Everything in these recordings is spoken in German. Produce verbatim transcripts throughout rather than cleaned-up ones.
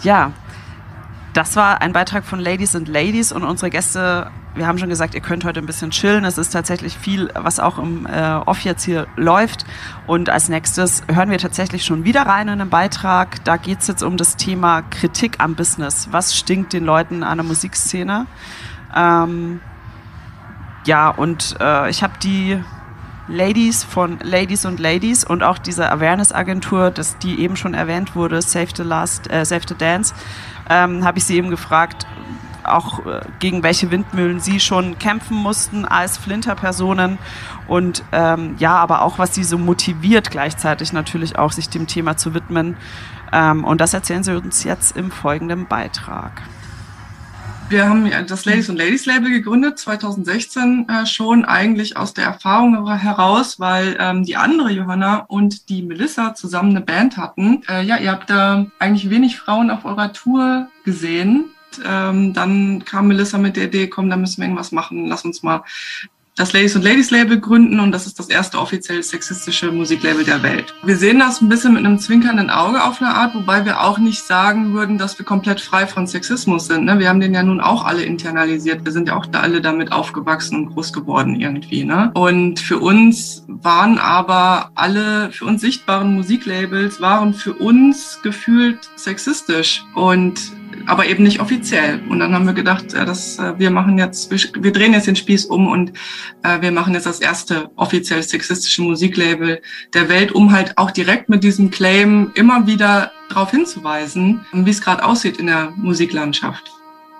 Ja, das war ein Beitrag von Ladies and Ladies und unsere Gäste, wir haben schon gesagt, ihr könnt heute ein bisschen chillen. Es ist tatsächlich viel, was auch im äh, Off jetzt hier läuft. Und als nächstes hören wir tatsächlich schon wieder rein in den Beitrag. Da geht es jetzt um das Thema Kritik am Business. Was stinkt den Leuten an der Musikszene? Ähm, ja, und äh, ich habe die Ladies von Ladies und Ladies und auch diese Awareness-Agentur, das, die eben schon erwähnt wurde, Save the Last, äh, Save the Dance, ähm, habe ich sie eben gefragt, auch äh, gegen welche Windmühlen sie schon kämpfen mussten als Flinter-Personen und ähm, ja, aber auch was sie so motiviert gleichzeitig natürlich auch, sich dem Thema zu widmen. Ähm, und das erzählen sie uns jetzt im folgenden Beitrag. Wir haben das Ladies und Ladies Label gegründet, zwanzig sechzehn äh, schon, eigentlich aus der Erfahrung heraus, weil ähm, die andere Johanna und die Melissa zusammen eine Band hatten. Äh, ja, ihr habt da eigentlich wenig Frauen auf eurer Tour gesehen. Ähm, dann kam Melissa mit der Idee, komm, da müssen wir irgendwas machen, lass uns mal das Ladies und Ladies Label gründen und das ist das erste offiziell sexistische Musiklabel der Welt. Wir sehen das ein bisschen mit einem zwinkernden Auge auf eine Art, wobei wir auch nicht sagen würden, dass wir komplett frei von Sexismus sind. Ne? Wir haben den ja nun auch alle internalisiert. Wir sind ja auch da alle damit aufgewachsen und groß geworden irgendwie. Ne? Und für uns waren aber alle, für uns sichtbaren Musiklabels, waren für uns gefühlt sexistisch und aber eben nicht offiziell. Und dann haben wir gedacht, äh, dass äh, wir machen jetzt, wir, wir drehen jetzt den Spieß um und äh, wir machen jetzt das erste offiziell sexistische Musiklabel der Welt, um halt auch direkt mit diesem Claim immer wieder darauf hinzuweisen, wie es gerade aussieht in der Musiklandschaft.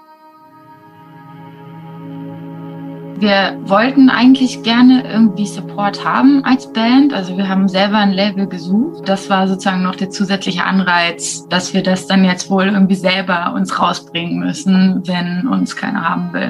Wir wollten eigentlich gerne irgendwie Support haben als Band. Also wir haben selber ein Label gesucht. Das war sozusagen noch der zusätzliche Anreiz, dass wir das dann jetzt wohl irgendwie selber uns rausbringen müssen, wenn uns keiner haben will.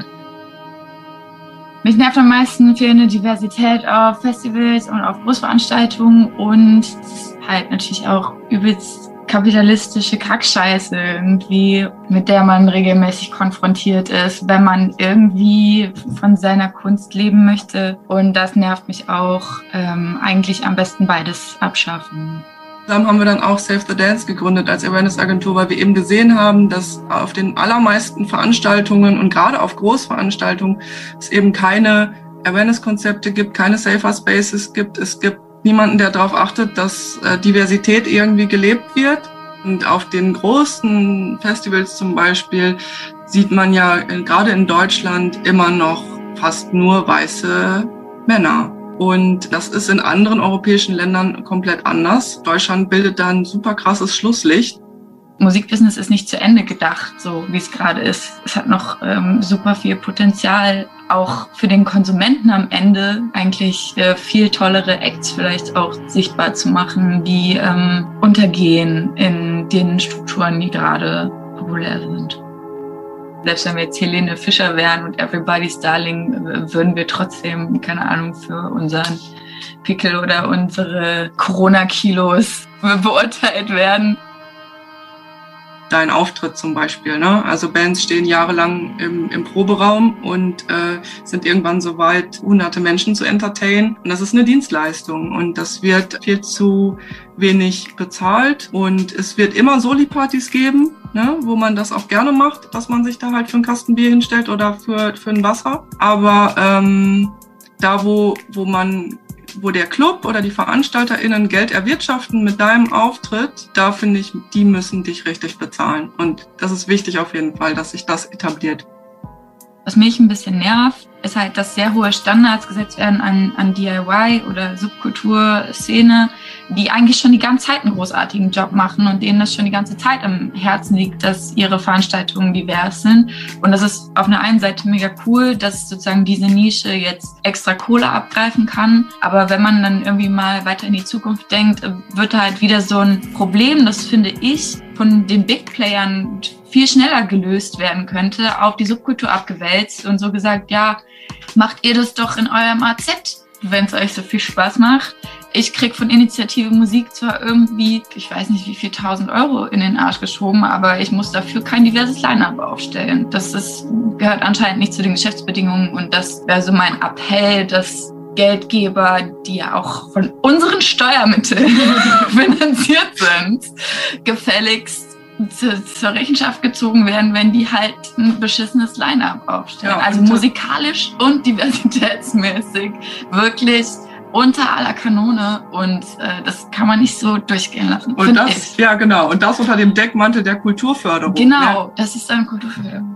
Mich nervt am meisten fehlende Diversität auf Festivals und auf Großveranstaltungen und halt natürlich auch übelst kapitalistische Kackscheiße irgendwie, mit der man regelmäßig konfrontiert ist, wenn man irgendwie von seiner Kunst leben möchte. Und das nervt mich auch. Ähm, eigentlich am besten beides abschaffen. Zusammen haben wir dann auch Save the Dance gegründet als Awareness-Agentur, weil wir eben gesehen haben, dass auf den allermeisten Veranstaltungen und gerade auf Großveranstaltungen es eben keine Awareness-Konzepte gibt, keine Safer Spaces gibt. Es gibt niemanden, der darauf achtet, dass äh, Diversität irgendwie gelebt wird. Und auf den großen Festivals zum Beispiel sieht man ja äh, gerade in Deutschland immer noch fast nur weiße Männer. Und das ist in anderen europäischen Ländern komplett anders. Deutschland bildet da ein super krasses Schlusslicht. Musikbusiness ist nicht zu Ende gedacht, so wie es gerade ist. Es hat noch ähm, super viel Potenzial, auch für den Konsumenten am Ende eigentlich äh, viel tollere Acts vielleicht auch sichtbar zu machen, die ähm, untergehen in den Strukturen, die gerade populär sind. Selbst wenn wir jetzt Helene Fischer wären und Everybody's Darling, äh, würden wir trotzdem, keine Ahnung, für unseren Pickel oder unsere Corona-Kilos beurteilt werden. Dein Auftritt zum Beispiel, ne? Also Bands stehen jahrelang im, im Proberaum und äh, sind irgendwann so weit, hunderte Menschen zu entertainen. Und das ist eine Dienstleistung und das wird viel zu wenig bezahlt. Und es wird immer Soli-Partys geben, ne? Wo man das auch gerne macht, dass man sich da halt für einen Kasten Bier hinstellt oder für, für ein Wasser. Aber ähm, da, wo, wo man wo der Club oder die VeranstalterInnen Geld erwirtschaften mit deinem Auftritt, da finde ich, die müssen dich richtig bezahlen. Und das ist wichtig auf jeden Fall, dass sich das etabliert. Was mich ein bisschen nervt, ist halt, dass sehr hohe Standards gesetzt werden an, an D I Y oder Subkulturszene, die eigentlich schon die ganze Zeit einen großartigen Job machen und denen das schon die ganze Zeit am Herzen liegt, dass ihre Veranstaltungen divers sind. Und das ist auf einer einen Seite mega cool, dass sozusagen diese Nische jetzt extra Kohle abgreifen kann. Aber wenn man dann irgendwie mal weiter in die Zukunft denkt, wird halt wieder so ein Problem, das finde ich, von den Big Playern viel schneller gelöst werden könnte, auf die Subkultur abgewälzt und so gesagt, ja, macht ihr das doch in eurem A Z, wenn es euch so viel Spaß macht. Ich krieg von Initiative Musik zwar irgendwie, ich weiß nicht wie viel, tausend Euro in den Arsch geschoben, aber ich muss dafür kein diverses Line-Up aufstellen. Das ist, gehört anscheinend nicht zu den Geschäftsbedingungen und das wäre so mein Appell, dass Geldgeber, die ja auch von unseren Steuermitteln finanziert sind, gefälligst zu, zur Rechenschaft gezogen werden, wenn die halt ein beschissenes Line-Up aufstellen. Ja, also musikalisch und diversitätsmäßig wirklich unter aller Kanone und äh, das kann man nicht so durchgehen lassen. Und das, ich. ja genau, und das unter dem Deckmantel der Kulturförderung. Genau, ja. Das ist dann Kulturförderung.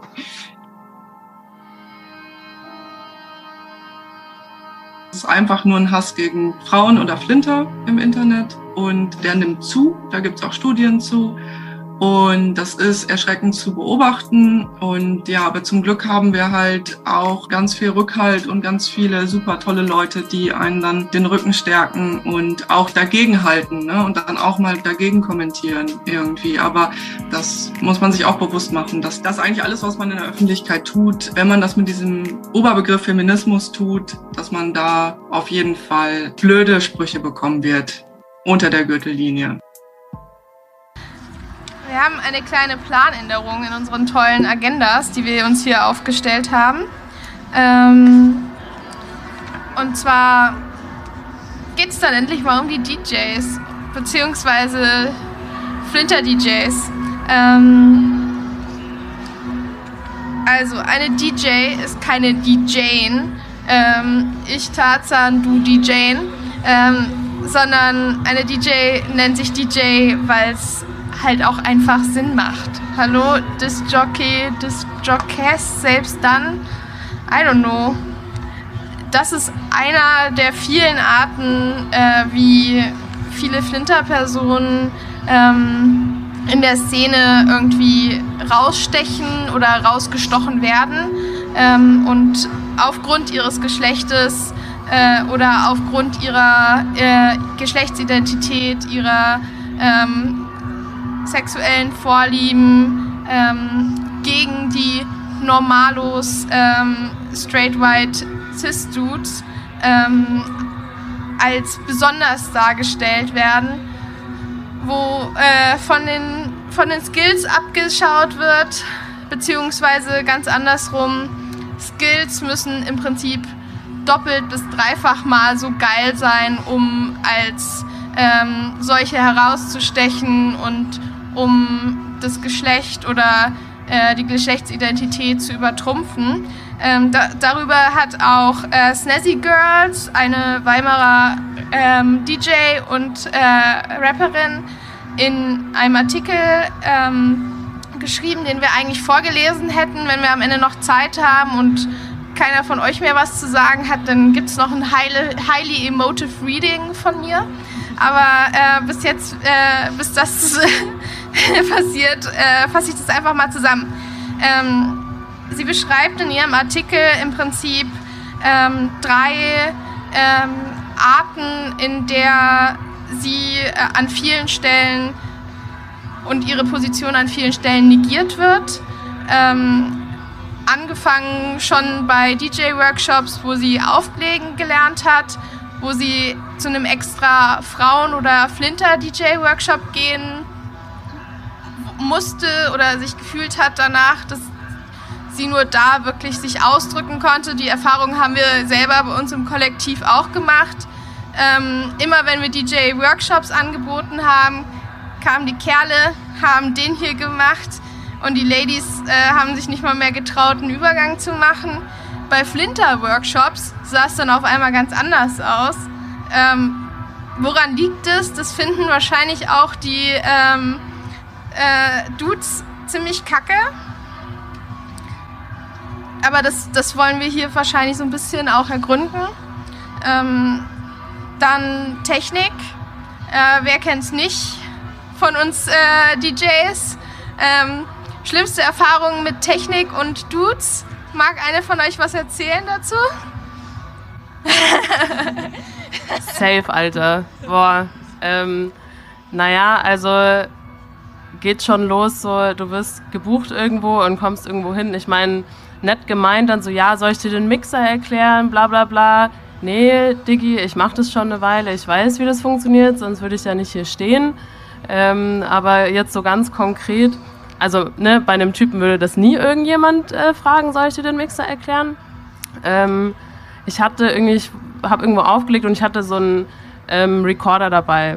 Es ist einfach nur ein Hass gegen Frauen oder Flinter im Internet und der nimmt zu, da gibt es auch Studien zu. Und das ist erschreckend zu beobachten. Und ja, aber zum Glück haben wir halt auch ganz viel Rückhalt und ganz viele super tolle Leute, die einen dann den Rücken stärken und auch dagegen halten, ne? Und dann auch mal dagegen kommentieren irgendwie. Aber das muss man sich auch bewusst machen, dass das eigentlich alles, was man in der Öffentlichkeit tut, wenn man das mit diesem Oberbegriff Feminismus tut, dass man da auf jeden Fall blöde Sprüche bekommen wird unter der Gürtellinie. Wir haben eine kleine Planänderung in unseren tollen Agendas, die wir uns hier aufgestellt haben. Ähm, und zwar geht es dann endlich mal um die D Js, beziehungsweise Flinter-D Js. Ähm, also eine D J ist keine D Jane, ähm, ich Tarzan, du D Jane, ähm, sondern eine D J nennt sich D J, weil es halt auch einfach Sinn macht. Hallo, Disc Jockey, Disc Jockeys, selbst dann, I don't know. Das ist einer der vielen Arten, äh, wie viele Flinter-Personen ähm, in der Szene irgendwie rausstechen oder rausgestochen werden ähm, und aufgrund ihres Geschlechtes äh, oder aufgrund ihrer äh, Geschlechtsidentität, ihrer ähm, sexuellen Vorlieben ähm, gegen die Normalos, ähm, straight white cis Dudes ähm, als besonders dargestellt werden, wo äh, von den von den Skills abgeschaut wird, beziehungsweise ganz andersrum, Skills müssen im Prinzip doppelt bis dreifach mal so geil sein, um als ähm, solche herauszustechen und um das Geschlecht oder äh, die Geschlechtsidentität zu übertrumpfen. Ähm, da, darüber hat auch äh, Snazzy Girls, eine Weimarer ähm, D J und äh, Rapperin, in einem Artikel ähm, geschrieben, den wir eigentlich vorgelesen hätten, wenn wir am Ende noch Zeit haben und keiner von euch mehr was zu sagen hat, dann gibt es noch ein highly, highly emotive Reading von mir. Aber äh, bis jetzt, äh, bis das passiert, äh, fasse ich das einfach mal zusammen. Ähm, sie beschreibt in ihrem Artikel im Prinzip ähm, drei ähm, Arten, in der sie äh, an vielen Stellen und ihre Position an vielen Stellen negiert wird. Ähm, angefangen schon bei D J-Workshops, wo sie auflegen gelernt hat, wo sie zu einem extra Frauen- oder Flinter-D J-Workshop gehen musste oder sich gefühlt hat danach, dass sie nur da wirklich sich ausdrücken konnte. Die Erfahrung haben wir selber bei uns im Kollektiv auch gemacht. Ähm, immer wenn wir D J-Workshops angeboten haben, kamen die Kerle, haben den hier gemacht und die Ladies äh, haben sich nicht mal mehr getraut, einen Übergang zu machen. Bei Flinter-Workshops sah es dann auf einmal ganz anders aus. Ähm, woran liegt es? Das finden wahrscheinlich auch die ähm, äh, Dudes ziemlich kacke. Aber das, das wollen wir hier wahrscheinlich so ein bisschen auch ergründen. Ähm, dann Technik. Äh, wer kennt's nicht von uns äh, D Js? Ähm, schlimmste Erfahrungen mit Technik und Dudes. Mag eine von euch was erzählen dazu? Safe, Alter. Boah. Ähm, naja, also geht schon los, so du wirst gebucht irgendwo und kommst irgendwo hin. Ich meine, nett gemeint, dann so, ja, soll ich dir den Mixer erklären, bla bla bla. Nee, Diggi, ich mach das schon eine Weile, ich weiß, wie das funktioniert, sonst würde ich ja nicht hier stehen. Ähm, aber jetzt so ganz konkret, also ne, bei einem Typen würde das nie irgendjemand äh, fragen, soll ich dir den Mixer erklären? Ähm, ich hatte irgendwie, ich habe irgendwo aufgelegt und ich hatte so einen ähm, Recorder dabei.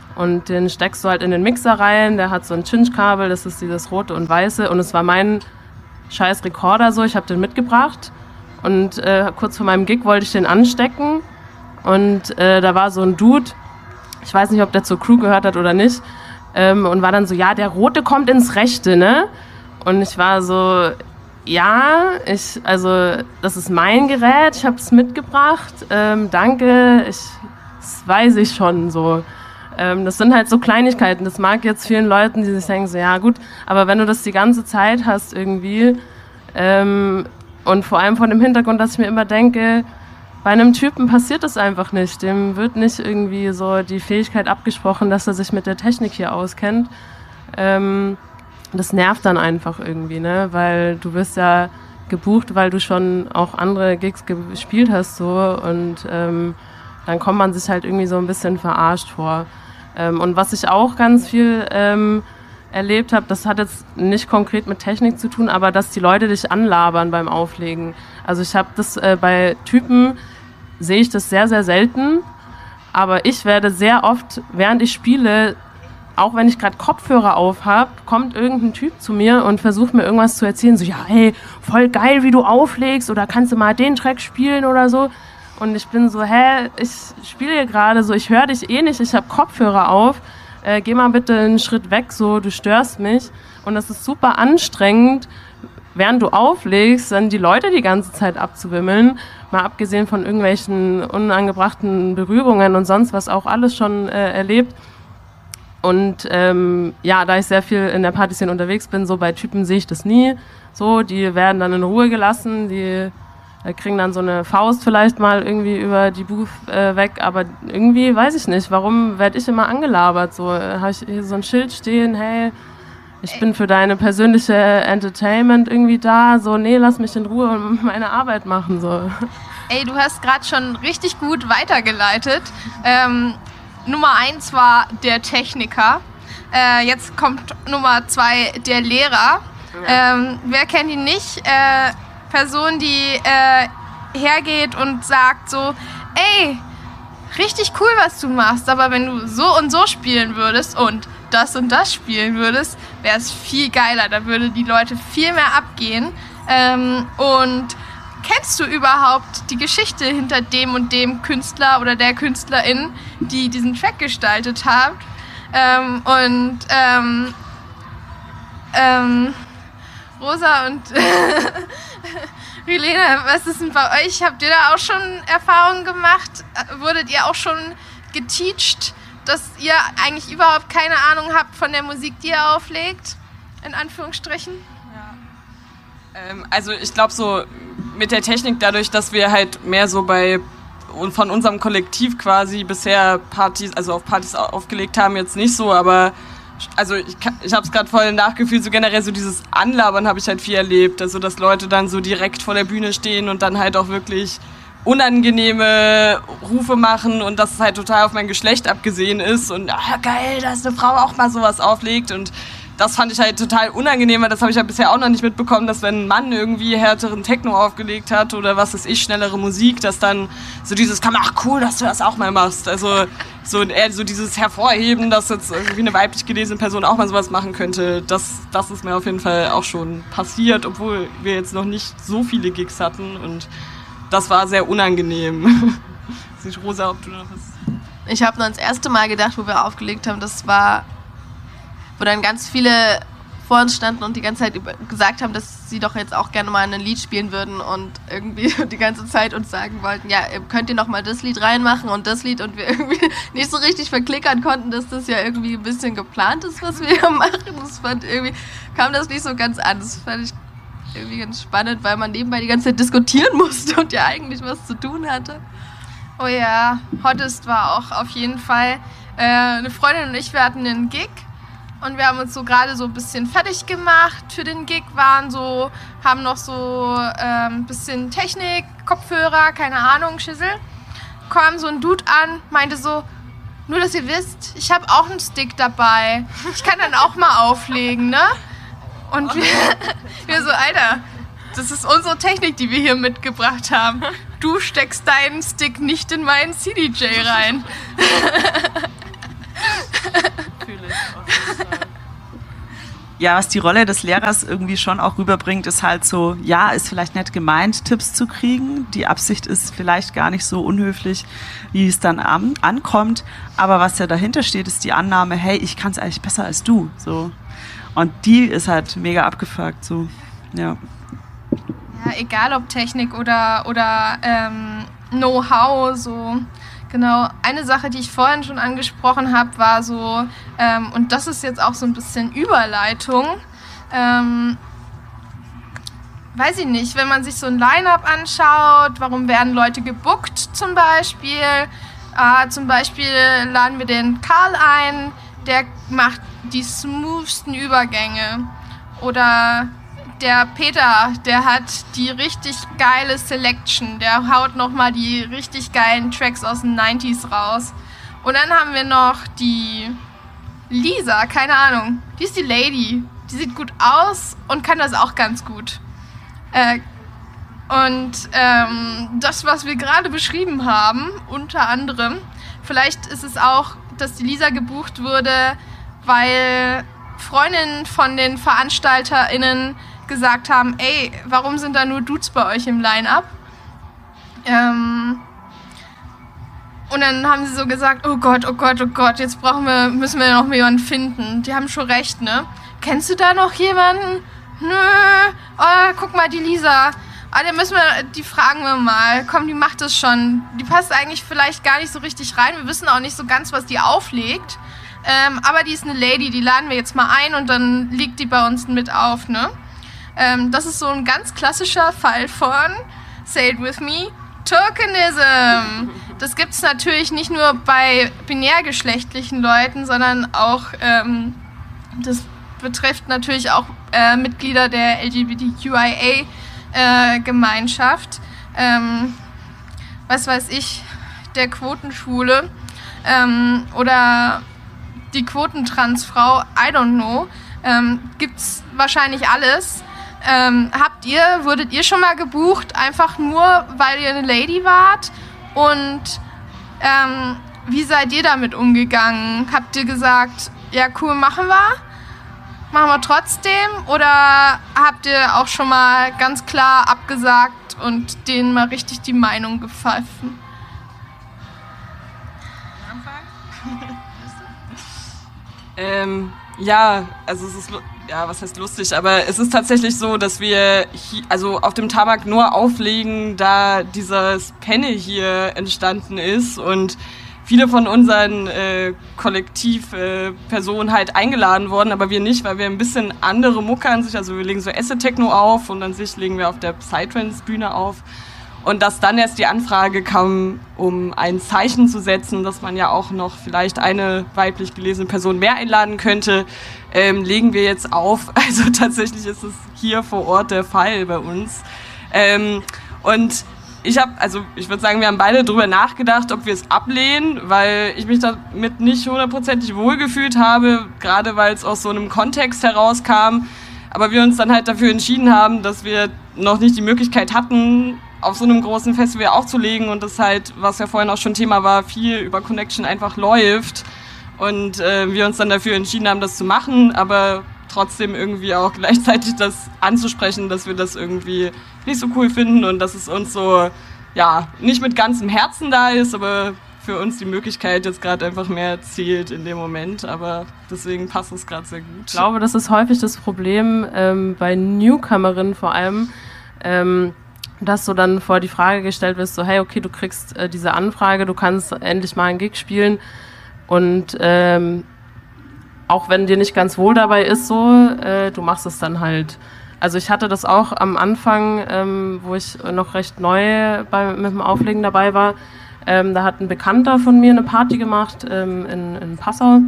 Und den steckst du halt in den Mixer rein, der hat so ein Cinch-Kabel, das ist dieses rote und weiße. Und es war mein scheiß Rekorder so, ich habe den mitgebracht. Und äh, kurz vor meinem Gig wollte ich den anstecken. Und äh, da war so ein Dude, ich weiß nicht, ob der zur Crew gehört hat oder nicht, ähm, und war dann so, ja, der rote kommt ins Rechte, ne? Und ich war so, ja, ich, also das ist mein Gerät, ich habe es mitgebracht, ähm, danke, ich, das weiß ich schon so. Ähm, das sind halt so Kleinigkeiten, das mag jetzt vielen Leuten, die sich denken so, ja gut, aber wenn du das die ganze Zeit hast irgendwie, ähm, und vor allem von dem Hintergrund, dass ich mir immer denke, bei einem Typen passiert das einfach nicht, dem wird nicht irgendwie so die Fähigkeit abgesprochen, dass er sich mit der Technik hier auskennt. Ähm, Das nervt dann einfach irgendwie, ne? Weil du wirst ja gebucht, weil du schon auch andere Gigs gespielt hast so und ähm, dann kommt man sich halt irgendwie so ein bisschen verarscht vor. Ähm, und was ich auch ganz viel ähm, erlebt habe, das hat jetzt nicht konkret mit Technik zu tun, aber dass die Leute dich anlabern beim Auflegen. Also ich habe das äh, bei Typen, sehe ich das sehr, sehr selten, aber ich werde sehr oft, während ich spiele, auch wenn ich gerade Kopfhörer auf habe, kommt irgendein Typ zu mir und versucht mir irgendwas zu erzählen. So, ja, hey, voll geil, wie du auflegst oder kannst du mal den Track spielen oder so. Und ich bin so, hä, ich spiele hier gerade so, ich höre dich eh nicht, ich habe Kopfhörer auf. Äh, geh mal bitte einen Schritt weg, so, du störst mich. Und das ist super anstrengend, während du auflegst, dann die Leute die ganze Zeit abzuwimmeln. Mal abgesehen von irgendwelchen unangebrachten Berührungen und sonst was auch alles schon äh, erlebt. Und ähm, ja, da ich sehr viel in der Partyszene unterwegs bin, so bei Typen sehe ich das nie. So, die werden dann in Ruhe gelassen, die äh, kriegen dann so eine Faust vielleicht mal irgendwie über die Booth äh, weg, aber irgendwie weiß ich nicht, warum werde ich immer angelabert? So, äh, habe ich hier so ein Schild stehen, hey, ich bin für deine persönliche Entertainment irgendwie da, so, nee, lass mich in Ruhe und meine Arbeit machen, so. Ey, du hast gerade schon richtig gut weitergeleitet. Ähm, Nummer eins war der Techniker. Äh, jetzt kommt Nummer zwei der Lehrer. Ja. Ähm, wer kennt ihn nicht? Äh, Person, die äh, hergeht und sagt so, ey, richtig cool, was du machst, aber wenn du so und so spielen würdest und das und das spielen würdest, wäre es viel geiler. Da würde die Leute viel mehr abgehen. Ähm, und kennst du überhaupt die Geschichte hinter dem und dem Künstler oder der Künstlerin, die diesen Track gestaltet hat? Ähm, und ähm, ähm, Rosa und Helena, was ist denn bei euch? Habt ihr da auch schon Erfahrungen gemacht? Wurdet ihr auch schon geteacht, dass ihr eigentlich überhaupt keine Ahnung habt von der Musik, die ihr auflegt? In Anführungsstrichen? Also ich glaube so mit der Technik, dadurch, dass wir halt mehr so bei und von unserem Kollektiv quasi bisher Partys, also auf Partys aufgelegt haben, jetzt nicht so, aber also ich, ich habe es gerade voll nachgefühlt, so generell so dieses Anlabern habe ich halt viel erlebt, also dass Leute dann so direkt vor der Bühne stehen und dann halt auch wirklich unangenehme Rufe machen und dass es halt total auf mein Geschlecht abgesehen ist und ah, geil, dass eine Frau auch mal sowas auflegt und das fand ich halt total unangenehm, weil das habe ich ja bisher auch noch nicht mitbekommen, dass wenn ein Mann irgendwie härteren Techno aufgelegt hat oder was weiß ich, schnellere Musik, dass dann so dieses, ach cool, dass du das auch mal machst. Also so eher so dieses Hervorheben, dass jetzt irgendwie eine weiblich gelesene Person auch mal sowas machen könnte, das, das ist mir auf jeden Fall auch schon passiert, obwohl wir jetzt noch nicht so viele Gigs hatten und das war sehr unangenehm. Weiß nicht, Rosa, ob du noch was... Ich habe nur das erste Mal gedacht, wo wir aufgelegt haben, das war... wo dann ganz viele vor uns standen und die ganze Zeit gesagt haben, dass sie doch jetzt auch gerne mal ein Lied spielen würden und irgendwie die ganze Zeit uns sagen wollten, ja, könnt ihr noch mal das Lied reinmachen und das Lied und wir irgendwie nicht so richtig verklickern konnten, dass das ja irgendwie ein bisschen geplant ist, was wir hier machen. Das fand irgendwie, kam das nicht so ganz an. Das fand ich irgendwie ganz spannend, weil man nebenbei die ganze Zeit diskutieren musste und ja eigentlich was zu tun hatte. Oh ja, Hottest war auch auf jeden Fall. Äh, eine Freundin und ich, wir hatten einen Gig. Und wir haben uns so gerade so ein bisschen fertig gemacht für den Gig, waren so, haben noch so ein ähm, bisschen Technik, Kopfhörer, keine Ahnung, Schissel. Kam so ein Dude an, meinte so, nur dass ihr wisst, ich habe auch einen Stick dabei. Ich kann dann auch mal auflegen, ne? Und wir, wir so, Alter, das ist unsere Technik, die wir hier mitgebracht haben. Du steckst deinen Stick nicht in meinen C D J rein. Fühle ich auf jeden Fall. Ja, was die Rolle des Lehrers irgendwie schon auch rüberbringt, ist halt so, ja, ist vielleicht nett gemeint, Tipps zu kriegen. Die Absicht ist vielleicht gar nicht so unhöflich, wie es dann an, ankommt. Aber was ja dahinter steht, ist die Annahme, hey, ich kann es eigentlich besser als du. So. Und die ist halt mega abgefuckt. So. Ja. Ja, egal ob Technik oder, oder ähm, Know-how, so. Genau, eine Sache, die ich vorhin schon angesprochen habe, war so, ähm, und das ist jetzt auch so ein bisschen Überleitung, ähm, weiß ich nicht, wenn man sich so ein Line-Up anschaut, warum werden Leute gebookt zum Beispiel, äh, zum Beispiel laden wir den Karl ein, der macht die smoothsten Übergänge, oder der Peter, der hat die richtig geile Selection, der haut nochmal die richtig geilen Tracks aus den neunziger raus. Und dann haben wir noch die Lisa, keine Ahnung, die ist die Lady, die sieht gut aus und kann das auch ganz gut. Äh, und ähm, das, was wir gerade beschrieben haben, unter anderem, vielleicht ist es auch, dass die Lisa gebucht wurde, weil Freundinnen von den VeranstalterInnen gesagt haben, ey, warum sind da nur Dudes bei euch im Line-Up? Ähm, und dann haben sie so gesagt, oh Gott, oh Gott, oh Gott, jetzt brauchen wir, müssen wir noch jemanden finden. Die haben schon recht, ne? Kennst du da noch jemanden? Nö, oh, guck mal, die Lisa. Ah, den müssen wir, die fragen wir mal. Komm, die macht das schon. Die passt eigentlich vielleicht gar nicht so richtig rein. Wir wissen auch nicht so ganz, was die auflegt. Ähm, aber die ist eine Lady, die laden wir jetzt mal ein und dann liegt die bei uns mit auf, ne? Ähm, das ist so ein ganz klassischer Fall von, say it with me, Tokenism. Das gibt es natürlich nicht nur bei binärgeschlechtlichen Leuten, sondern auch, ähm, das betrifft natürlich auch äh, Mitglieder der L G B T Q I A-Gemeinschaft. Äh, ähm, was weiß ich, der Quotenschwule ähm, oder die Quotentransfrau, I don't know. Ähm, gibt's wahrscheinlich alles. Ähm, habt ihr, wurdet ihr schon mal gebucht, einfach nur, weil ihr eine Lady wart? Und ähm, wie seid ihr damit umgegangen? Habt ihr gesagt, ja cool, machen wir? Machen wir trotzdem? Oder habt ihr auch schon mal ganz klar abgesagt und denen mal richtig die Meinung gepfiffen? ähm, ja, also es ist... Ja, was heißt lustig, aber es ist tatsächlich so, dass wir hier, also auf dem Tabak nur auflegen, da dieses Panel hier entstanden ist und viele von unseren äh, Kollektivpersonen äh, halt eingeladen wurden, aber wir nicht, weil wir ein bisschen andere Mucke an sich, also wir legen so Acid-Techno auf und an sich legen wir auf der Psytrance-Bühne auf. Und dass dann erst die Anfrage kam, um ein Zeichen zu setzen, dass man ja auch noch vielleicht eine weiblich gelesene Person mehr einladen könnte, ähm, legen wir jetzt auf. Also tatsächlich ist es hier vor Ort der Fall bei uns. Ähm, und ich habe, also ich würde sagen, wir haben beide drüber nachgedacht, ob wir es ablehnen, weil ich mich damit nicht hundertprozentig wohlgefühlt habe, gerade weil es aus so einem Kontext herauskam. Aber wir uns dann halt dafür entschieden haben, dass wir noch nicht die Möglichkeit hatten, auf so einem großen Festival aufzulegen und das halt, was ja vorhin auch schon Thema war, viel über Connection einfach läuft und äh, wir uns dann dafür entschieden haben, das zu machen, aber trotzdem irgendwie auch gleichzeitig das anzusprechen, dass wir das irgendwie nicht so cool finden und dass es uns so, ja, nicht mit ganzem Herzen da ist, aber für uns die Möglichkeit jetzt gerade einfach mehr zählt in dem Moment, aber deswegen passt es gerade sehr gut. Ich glaube, das ist häufig das Problem ähm, bei Newcomerinnen vor allem, ähm, dass du dann vor die Frage gestellt wirst, so hey, okay, du kriegst äh, diese Anfrage, du kannst endlich mal einen Gig spielen und ähm, auch wenn dir nicht ganz wohl dabei ist, so, äh, du machst es dann halt. Also ich hatte das auch am Anfang, ähm, wo ich noch recht neu bei, mit dem Auflegen dabei war, ähm, da hat ein Bekannter von mir eine Party gemacht ähm, in, in Passau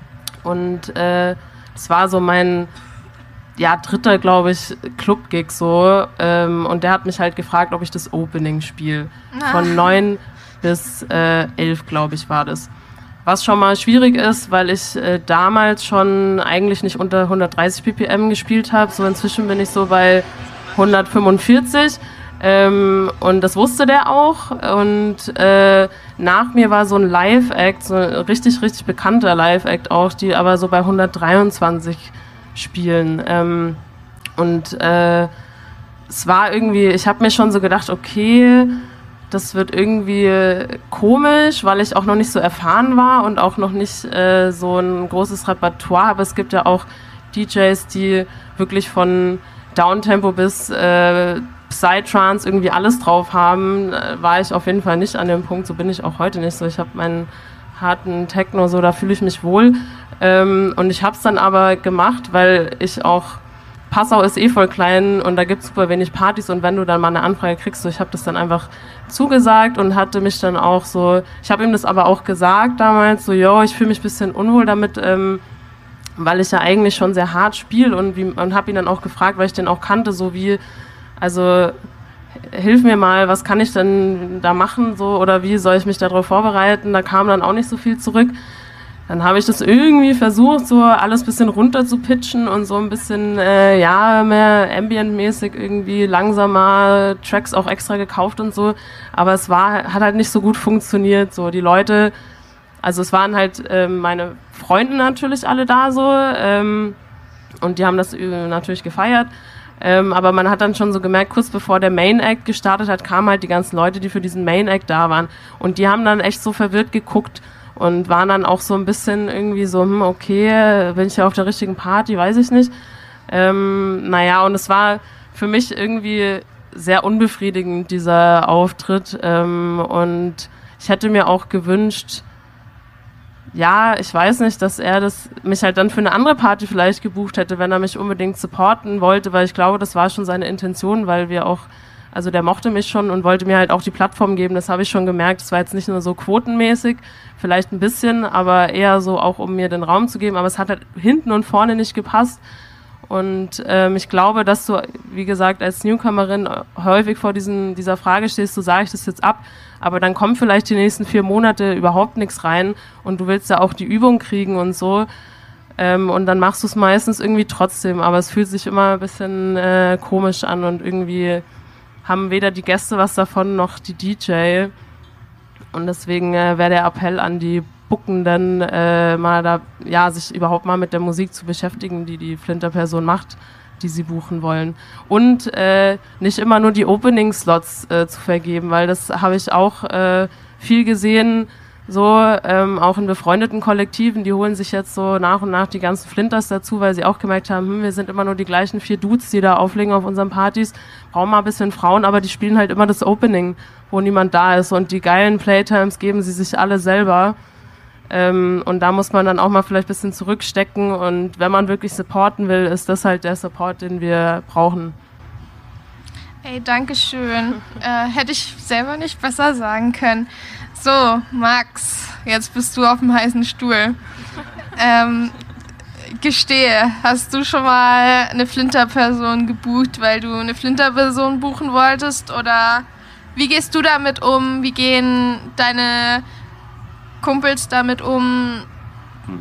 und äh, das war so mein ja, dritter, glaube ich, Club-Gig so. Ähm, und der hat mich halt gefragt, ob ich das Opening spiele. Von neun bis äh, elf, glaube ich, war das. Was schon mal schwierig ist, weil ich äh, damals schon eigentlich nicht unter hundertdreißig B P M gespielt habe. So inzwischen bin ich so bei hundertfünfundvierzig. Ähm, und das wusste der auch. Und äh, nach mir war so ein Live-Act, so ein richtig, richtig bekannter Live-Act auch, die aber so bei hundertdreiundzwanzig spielen. Ähm, und äh, es war irgendwie, ich habe mir schon so gedacht, okay, das wird irgendwie komisch, weil ich auch noch nicht so erfahren war und auch noch nicht äh, so ein großes Repertoire. Aber es gibt ja auch D Js, die wirklich von Downtempo bis äh, Psytrance irgendwie alles drauf haben. Äh, war ich auf jeden Fall nicht an dem Punkt, so bin ich auch heute nicht so. Ich habe meinen harten Techno, so da fühle ich mich wohl. Ähm, und ich habe es dann aber gemacht, weil ich auch Passau ist eh voll klein und da gibt es super wenig Partys und wenn du dann mal eine Anfrage kriegst, so ich habe das dann einfach zugesagt und hatte mich dann auch so, ich habe ihm das aber auch gesagt damals, so yo, ich fühle mich ein bisschen unwohl damit, ähm, weil ich ja eigentlich schon sehr hart spiele und, und habe ihn dann auch gefragt, weil ich den auch kannte, so wie, also hilf mir mal, was kann ich denn da machen so oder wie soll ich mich darauf vorbereiten, da kam dann auch nicht so viel zurück. Dann habe ich das irgendwie versucht, so alles ein bisschen runter zu pitchen und so ein bisschen, äh, ja, mehr Ambient-mäßig irgendwie langsamer, Tracks auch extra gekauft und so. Aber es war, hat halt nicht so gut funktioniert, so. Die Leute, also es waren halt äh, meine Freunde natürlich alle da so ähm, und die haben das äh, natürlich gefeiert. Ähm, aber man hat dann schon so gemerkt, kurz bevor der Main Act gestartet hat, kamen halt die ganzen Leute, die für diesen Main Act da waren. Und die haben dann echt so verwirrt geguckt, und waren dann auch so ein bisschen irgendwie so, hm, okay, bin ich ja auf der richtigen Party, weiß ich nicht. Ähm, naja, und es war für mich irgendwie sehr unbefriedigend, dieser Auftritt. Ähm, und ich hätte mir auch gewünscht, ja, ich weiß nicht, dass er das mich halt dann für eine andere Party vielleicht gebucht hätte, wenn er mich unbedingt supporten wollte, weil ich glaube, das war schon seine Intention, weil wir auch, also der mochte mich schon und wollte mir halt auch die Plattform geben, das habe ich schon gemerkt. Es war jetzt nicht nur so quotenmäßig, vielleicht ein bisschen, aber eher so auch, um mir den Raum zu geben. Aber es hat halt hinten und vorne nicht gepasst. Und ähm, ich glaube, dass du, wie gesagt, als Newcomerin häufig vor diesen, dieser Frage stehst, so sage ich das jetzt ab, aber dann kommt vielleicht die nächsten vier Monate überhaupt nichts rein und du willst ja auch die Übung kriegen und so. Ähm, und dann machst du es meistens irgendwie trotzdem, aber es fühlt sich immer ein bisschen äh, komisch an und irgendwie haben weder die Gäste was davon, noch die D J. Und deswegen äh, wäre der Appell an die Bookenden, äh, mal da, ja, sich überhaupt mal mit der Musik zu beschäftigen, die die Flinter-Person macht, die sie buchen wollen. Und äh, nicht immer nur die Opening-Slots äh, zu vergeben, weil das habe ich auch äh, viel gesehen, so ähm, auch in befreundeten Kollektiven, die holen sich jetzt so nach und nach die ganzen Flinters dazu, weil sie auch gemerkt haben, hm, wir sind immer nur die gleichen vier Dudes, die da auflegen auf unseren Partys, brauchen mal ein bisschen Frauen, aber die spielen halt immer das Opening, wo niemand da ist und die geilen Playtimes geben sie sich alle selber. Ähm, und da muss man dann auch mal vielleicht ein bisschen zurückstecken und wenn man wirklich supporten will, ist das halt der Support, den wir brauchen. Ey, danke schön. Äh, hätte ich selber nicht besser sagen können. So, Max, jetzt bist du auf dem heißen Stuhl. Ähm, gestehe, hast du schon mal eine Flinter-Person gebucht, weil du eine Flinter-Person buchen wolltest? Oder wie gehst du damit um? Wie gehen deine Kumpels damit um? Hm.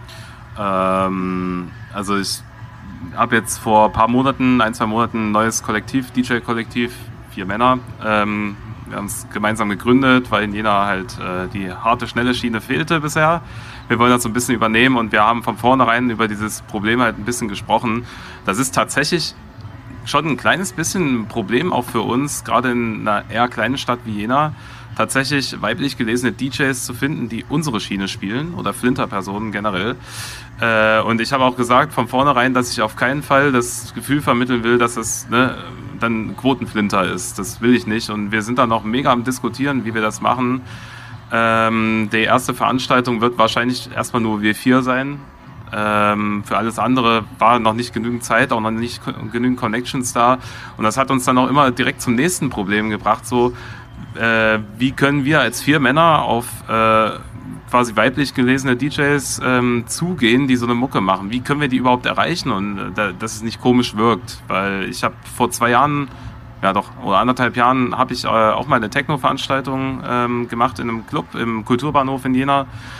Ähm, also ich habe jetzt vor ein paar Monaten, ein, zwei Monaten ein neues Kollektiv, D J-Kollektiv, vier Männer. Ähm, wir haben es gemeinsam gegründet, weil in Jena halt äh, die harte, schnelle Schiene fehlte bisher. Wir wollen das so ein bisschen übernehmen und wir haben von vornherein über dieses Problem halt ein bisschen gesprochen. Das ist tatsächlich schon ein kleines bisschen ein Problem auch für uns, gerade in einer eher kleinen Stadt wie Jena, tatsächlich weiblich gelesene D Js zu finden, die unsere Schiene spielen oder Flinter-Personen generell. Äh, und ich habe auch gesagt von vornherein, dass ich auf keinen Fall das Gefühl vermitteln will, dass es ne, dann Quotenflinter ist. Das will ich nicht. Und wir sind dann noch mega am Diskutieren, wie wir das machen. Ähm, die erste Veranstaltung wird wahrscheinlich erstmal nur wir vier sein. Ähm, für alles andere war noch nicht genügend Zeit, auch noch nicht genügend Connections da. Und das hat uns dann auch immer direkt zum nächsten Problem gebracht. So, äh, wie können wir als vier Männer auf äh, quasi weiblich gelesene D Js ähm, zugehen, die so eine Mucke machen? Wie können wir die überhaupt erreichen und äh, dass es nicht komisch wirkt? Weil ich habe vor zwei Jahren, ja doch, oder anderthalb Jahren habe ich äh, auch mal eine Techno-Veranstaltung ähm, gemacht in einem Club im Kulturbahnhof in Jena.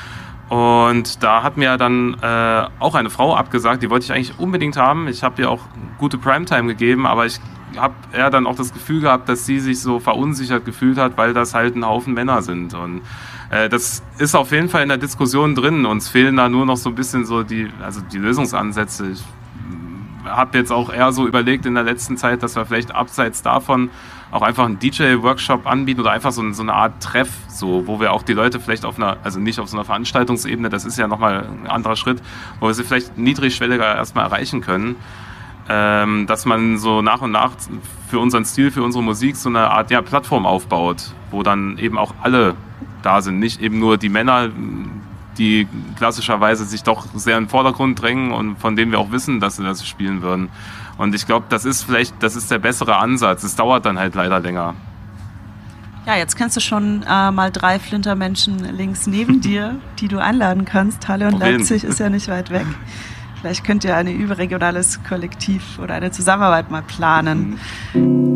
Und da hat mir dann äh, auch eine Frau abgesagt, die wollte ich eigentlich unbedingt haben. Ich habe ihr auch gute Primetime gegeben, aber ich habe eher dann auch das Gefühl gehabt, dass sie sich so verunsichert gefühlt hat, weil das halt ein Haufen Männer sind. Und äh, das ist auf jeden Fall in der Diskussion drin. Uns fehlen da nur noch so ein bisschen so die, also die Lösungsansätze. Ich habe jetzt auch eher so überlegt in der letzten Zeit, dass wir vielleicht abseits davon auch einfach einen D J-Workshop anbieten oder einfach so, so eine Art Treff, so, wo wir auch die Leute vielleicht auf einer, also nicht auf so einer Veranstaltungsebene, das ist ja nochmal ein anderer Schritt, wo wir sie vielleicht niedrigschwelliger erstmal erreichen können, ähm, dass man so nach und nach für unseren Stil, für unsere Musik so eine Art ja, Plattform aufbaut, wo dann eben auch alle da sind, nicht eben nur die Männer, die klassischerweise sich doch sehr in den Vordergrund drängen und von denen wir auch wissen, dass sie das spielen würden. Und ich glaube, das ist vielleicht, das ist der bessere Ansatz. Es dauert dann halt leider länger. Ja, jetzt kennst du schon äh, mal drei Flintermenschen links neben dir, die du einladen kannst. Halle und Leipzig ist ja nicht weit weg. Vielleicht könnt ihr ein überregionales Kollektiv oder eine Zusammenarbeit mal planen.